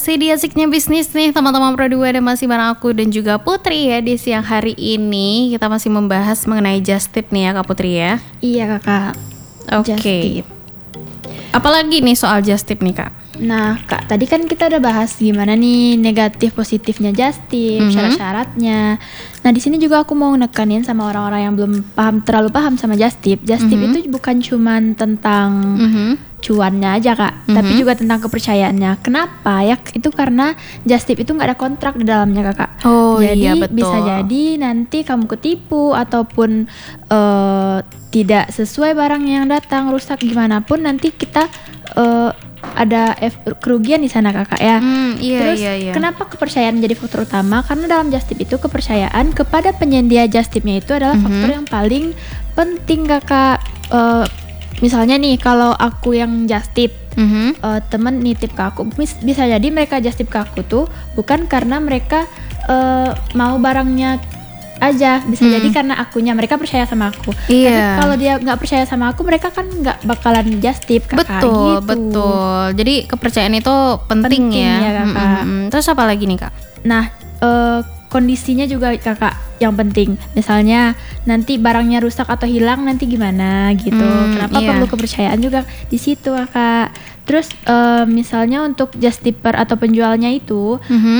masih di Asiknya Bisnis nih teman-teman Pro 2, dan masih bareng aku dan juga Putri ya. Di siang hari ini kita masih membahas mengenai just tip nih ya Kak Putri ya. Iya kakak. Oke. Apalagi nih soal just tip nih Kak? Nah kak, tadi kan kita udah bahas gimana nih negatif positifnya just tip, syarat-syaratnya. Nah di sini juga aku mau nekanin sama orang-orang yang belum terlalu paham sama just tip. Just tip itu bukan cuman tentang cuannya aja kak, tapi juga tentang kepercayaannya. Kenapa ya? Itu karena just tip itu nggak ada kontrak di dalamnya kakak. Oh jadi iya betul. bisa jadi nanti kamu ketipu ataupun tidak sesuai barang yang datang, rusak gimana pun nanti kita ada kerugian di sana kakak ya. Iya, Terus iya. kenapa kepercayaan menjadi faktor utama? Karena dalam just tip itu kepercayaan kepada penyedia just tipnya itu adalah faktor yang paling penting kakak. Misalnya nih kalau aku yang just tip, temen nitip ke aku, bisa jadi mereka just tip ke aku tuh bukan karena mereka mau barangnya aja, bisa jadi karena akunya mereka percaya sama aku. Iya. Tapi kalau dia nggak percaya sama aku, mereka kan nggak bakalan just tip kakak. Betul, gitu. betul. Jadi kepercayaan itu penting ya kakak. Terus apa lagi nih Kak? Nah kondisinya juga kakak yang penting. Misalnya nanti barangnya rusak atau hilang nanti gimana gitu. Kenapa perlu kepercayaan juga di situ kakak. Terus misalnya untuk just tipper atau penjualnya itu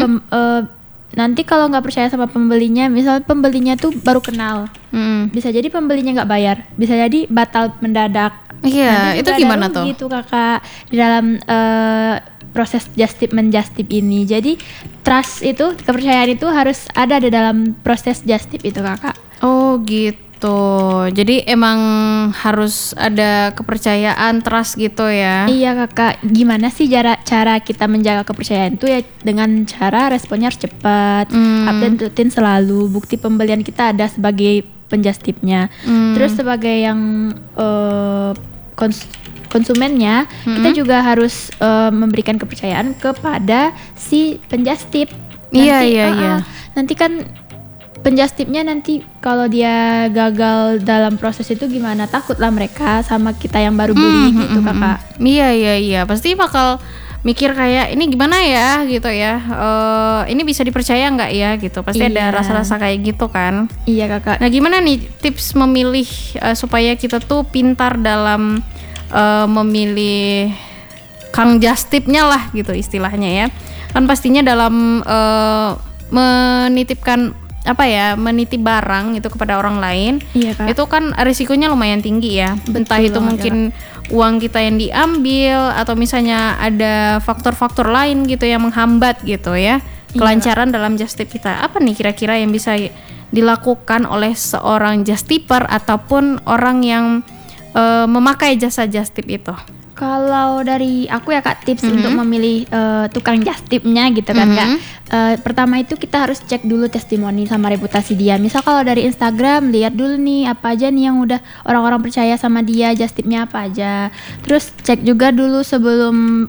nanti kalau nggak percaya sama pembelinya, misal pembelinya tuh baru kenal, bisa jadi pembelinya nggak bayar, bisa jadi batal mendadak. Iya, itu gimana tuh? Gitu kakak di dalam proses just tip ini. Jadi trust itu, kepercayaan itu harus ada di dalam proses just tip itu kakak. Oh gitu. Jadi emang harus ada kepercayaan, trust gitu ya. Iya kakak. Gimana sih cara kita menjaga kepercayaan itu ya dengan cara responnya harus cepat, update rutin selalu, bukti pembelian kita ada sebagai penjust tipnya. Terus sebagai yang konsumennya, kita juga harus memberikan kepercayaan kepada si penjust tip. Iya. Nanti kan penjust tipnya nanti kalau dia gagal dalam proses itu gimana? Takutlah mereka sama kita yang baru beli gitu kakak. Iya. Pasti bakal mikir kayak ini gimana ya gitu ya. Ini bisa dipercaya nggak ya gitu. Pasti ada rasa-rasa kayak gitu kan. Iya kakak. Nah gimana nih tips memilih supaya kita tuh pintar dalam memilih kang just tipnya lah gitu istilahnya ya. Kan pastinya dalam menitip barang itu kepada orang lain, itu kan risikonya lumayan tinggi ya. Entah itu mungkin uang kita yang diambil atau misalnya ada faktor-faktor lain gitu yang menghambat gitu ya kelancaran dalam just tip kita. Apa nih kira-kira yang bisa dilakukan oleh seorang just tipper ataupun orang yang memakai jasa just tip itu? Kalau dari aku ya kak, tips untuk memilih tukang just tipnya gitu kan kak. Pertama itu kita harus cek dulu testimoni sama reputasi dia. Misal kalau dari Instagram, lihat dulu nih apa aja nih yang udah orang-orang percaya sama dia, just tipnya apa aja. Terus cek juga dulu sebelum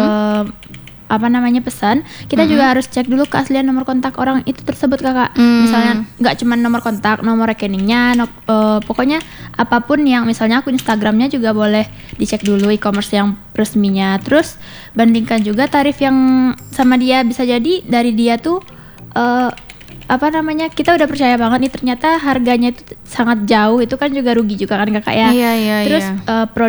pesan, kita juga harus cek dulu keaslian nomor kontak orang itu tersebut kakak. Misalnya nggak cuma nomor kontak, nomor rekeningnya, pokoknya apapun yang misalnya akun Instagramnya juga boleh dicek dulu, e-commerce yang resminya. Terus bandingkan juga tarif yang sama dia, bisa jadi dari dia tuh kita udah percaya banget nih ternyata harganya itu sangat jauh, itu kan juga rugi juga kan kakak ya. Iya. Terus